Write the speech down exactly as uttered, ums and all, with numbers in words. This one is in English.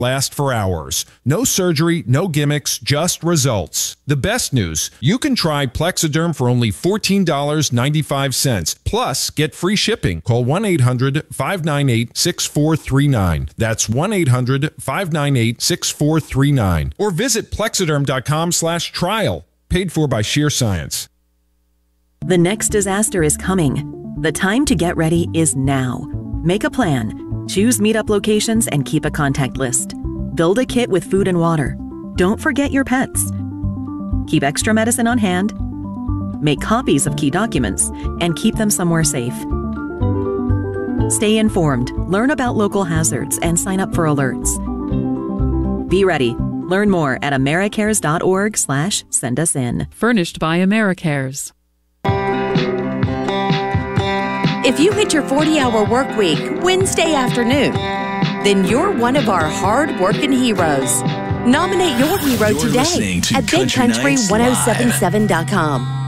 last for hours. No surgery, no gimmicks, just results. The best news, you can try Plexiderm for only fourteen dollars and ninety-five cents. Plus, get free shipping. Call one eight hundred, five nine eight, six four three nine. That's one eight hundred, five nine eight, six four three nine. Or visit plexiderm.com slash trial. Paid for by Sheer Science. The next disaster is coming. The time to get ready is now. Make a plan. Choose meetup locations and keep a contact list. Build a kit with food and water. Don't forget your pets. Keep extra medicine on hand. Make copies of key documents and keep them somewhere safe. Stay informed, learn about local hazards, and sign up for alerts. Be ready. Learn more at americares.org slash send us in. Furnished by Americares. If you hit your forty-hour work week Wednesday afternoon, then you're one of our hard-working heroes. Nominate your hero You're today to at big country ten seventy-seven dot com.